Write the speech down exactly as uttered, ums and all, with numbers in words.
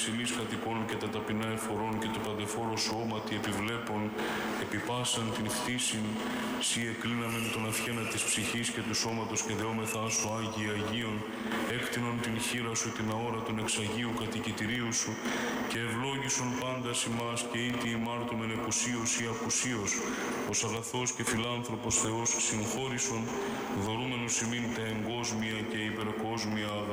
εμείς κατοικών και τα ταπεινά εφορών και το παντεφόρο σώματι επιβλέπων, επιπάσαν την φτήσιν, σύ εκλίναμεν τον αυχένα της ψυχής και του σώματος και δεόμεθά σου Άγιοι Αγίων, έκτινον την χείρα σου την αόρατον εξ Αγίου κατοικητηρίου σου και ευλόγησον πάντα ημάς και ήτι ημάρτωμεν εκουσίως ή απουσίως, ως αγαθός και φιλάνθρωπος Θεός συγχώρησον, δωρούμενος ημίν τα εγκόσμια και υπερκόσμια αγαθά.